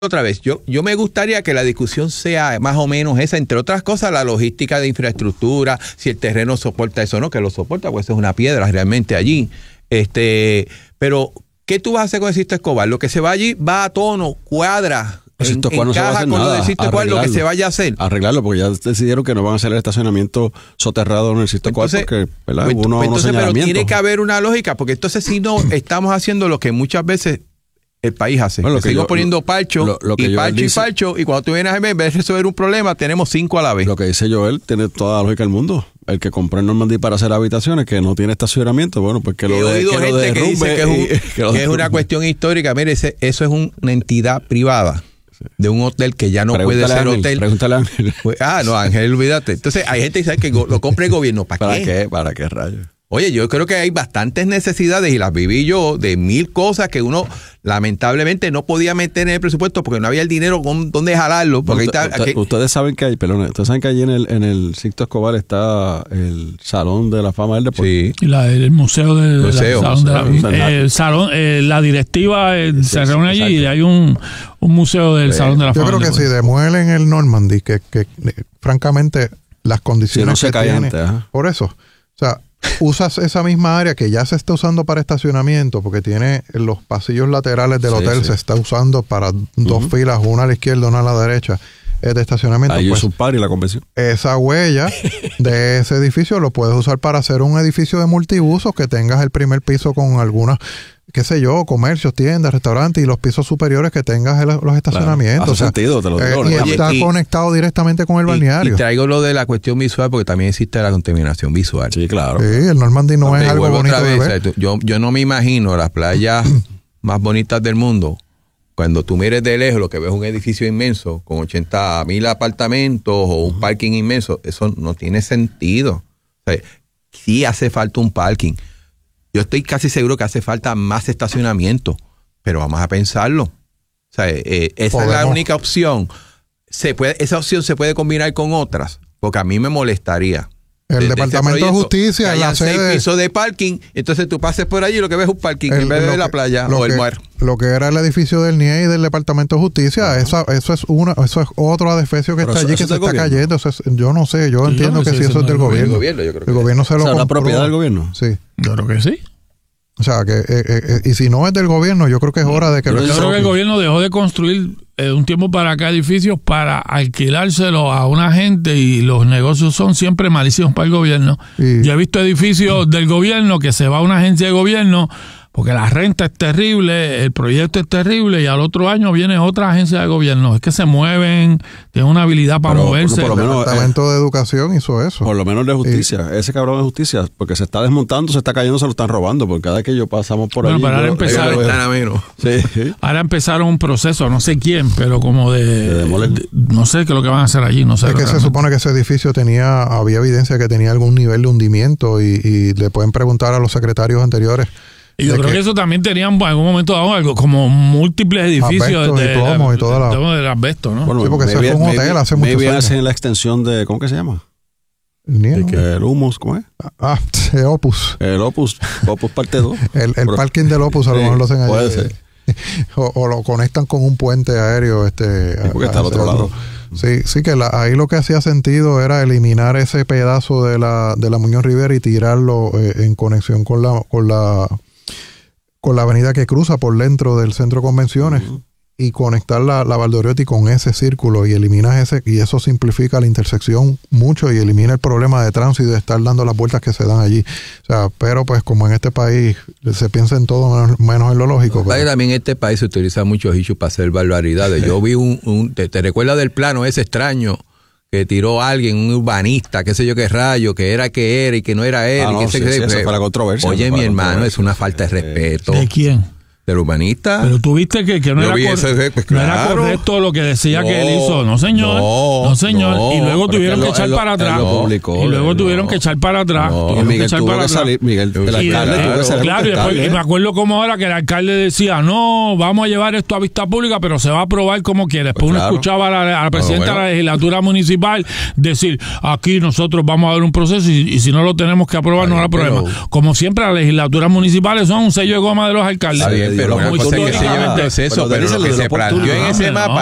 otra vez, yo me gustaría que la discusión sea más o menos esa, entre otras cosas, la logística de infraestructura, si el terreno soporta eso o no, que lo soporta, pues es una piedra realmente allí. Pero, ¿qué tú vas a hacer con el Sisto Escobar? Lo que se va allí va a tono, cuadra, encaja con lo del Sisto Escobar, lo que se vaya a hacer. Arreglarlo, porque ya decidieron que no van a hacer el estacionamiento soterrado en el Sisto Escobar, porque pero tiene que haber una lógica, porque entonces si no estamos haciendo lo que muchas veces el país hace. Bueno, sigo poniendo parcho y parcho, y cuando tú vienes a ver, en vez de resolver un problema, tenemos 5 a la vez. Lo que dice Joel tiene toda la lógica del mundo. El que compró en Normandía para hacer habitaciones, que no tiene estacionamiento, bueno, pues que lo derrumbe. He oído gente que dice que es una cuestión histórica. Mire, eso es una entidad privada de un hotel que ya no puede ser hotel. Pregúntale a Ángel. No, Ángel, olvídate. Entonces, hay gente que dice que lo compre el gobierno. ¿Para qué? ¿Para qué rayos? Oye, yo creo que hay bastantes necesidades y las viví yo de 1000 cosas que uno lamentablemente no podía meter en el presupuesto porque no había el dinero con dónde jalarlo. Porque ustedes saben que allí en el Sisto Escobar está el Salón de la Fama del Deporte. Sí. El museo del Salón de la directiva se reúne allí y hay un museo del Salón de la Fama. Yo creo que si demuelen el Normandy, que francamente las condiciones si no se que tiene, por eso, o sea, usas esa misma área que ya se está usando para estacionamiento, porque tiene los pasillos laterales del hotel, se está usando para 2 filas, una a la izquierda, una a la derecha, de estacionamiento. Ahí es un par y la convención. Esa huella de ese edificio lo puedes usar para hacer un edificio de multiusos, que tengas el primer piso con algunas, qué sé yo, comercios, tiendas, restaurantes, y los pisos superiores que tengas los estacionamientos. Hace sentido, te lo digo. Y está conectado directamente con el balneario. Y traigo lo de la cuestión visual, porque también existe la contaminación visual. Sí, claro. Sí, el Normandy no es algo bonito de ver. Yo no me imagino las playas más bonitas del mundo. Cuando tú mires de lejos, lo que ves es un edificio inmenso con 80,000 apartamentos o un parking inmenso. Eso no tiene sentido. O sea, sí hace falta un parking. Yo estoy casi seguro que hace falta más estacionamiento, pero vamos a pensarlo. O sea, esa es la única opción. Esa opción se puede combinar con otras, porque a mí me molestaría. El Departamento de Justicia, la sede, 6 pisos de parking, entonces tú pases por allí y lo que ves es un parking en vez de la playa o el mar. Lo que era el edificio del NIE y del Departamento de Justicia, eso es otro adefesio que está allí que se está cayendo. Yo no sé, yo entiendo que sí, eso es del gobierno. El gobierno se lo compró. ¿La propiedad del gobierno? Sí. Yo creo que sí. O sea, y si no es del gobierno, yo creo que es hora de que... Yo creo que el gobierno dejó de construir un tiempo para acá edificios para alquilárselo a una gente, y los negocios son siempre malísimos para el gobierno. Yo he visto edificios del gobierno que se va a una agencia de gobierno porque la renta es terrible, el proyecto es terrible, y al otro año viene otra agencia de gobierno. Es que se mueven, tienen una habilidad para moverse. Por lo menos, el Departamento de Educación hizo eso. Por lo menos de Justicia. Ese cabrón de Justicia, porque se está desmontando, se está cayendo, se lo están robando, porque cada vez que pasamos por allí... Pero ahora empezaron un proceso, no sé quién, pero como no sé qué es lo que van a hacer allí. No sé. Es que se supone que ese edificio había evidencia que tenía algún nivel de hundimiento, y le pueden preguntar a los secretarios anteriores. Y yo creo que eso también tenían en algún momento dado algo como múltiples edificios de asbesto, ¿no? Bueno, sí, porque ese fue un hotel hace muchos años. Hacen la extensión de, ¿cómo que se llama? El Humus, ¿cómo es? El Opus. El Opus parte 2. el parking del Opus a lo mejor lo hacen allí. Puede ser. O lo conectan con un puente aéreo. Porque está al otro lado. Sí, que ahí lo que hacía sentido era eliminar ese pedazo de la Muñoz Rivera y tirarlo en conexión con la avenida que cruza por dentro del centro de convenciones, y conectar la Valdoriotti con ese círculo, y eliminas y eso simplifica la intersección mucho y elimina el problema de tránsito y de estar dando las vueltas que se dan allí. O sea, pero pues como en este país se piensa en todo menos en lo lógico. Pero también en este país se utiliza muchos issues para hacer barbaridades. Yo vi ¿te recuerdas del plano ese extraño que tiró alguien, un urbanista, qué sé yo qué rayo, que era y que no era él? Eso fue la controversia. Oye, mi hermano, es una falta de respeto. ¿De quién? ¿Del urbanista? Pero tú viste que no era correcto lo que decía que él hizo. No, señor. No, señor. Y luego tuvieron que echar para atrás. Y luego tuvieron que echar para atrás. Miguel tuvo que salir. Miguel, el alcalde tuvo que salir. Claro, y me acuerdo como ahora que el alcalde decía, no, vamos a llevar esto a vista pública, pero se va a aprobar como quiere. Después uno escuchaba a la presidenta de la legislatura municipal decir, aquí nosotros vamos a dar un proceso, y si no lo tenemos que aprobar, no habrá problema. Como siempre, las legislaturas municipales son un sello de goma de los alcaldes. pero una cosa es que se lleve el proceso, pero lo que se planteó en ese mapa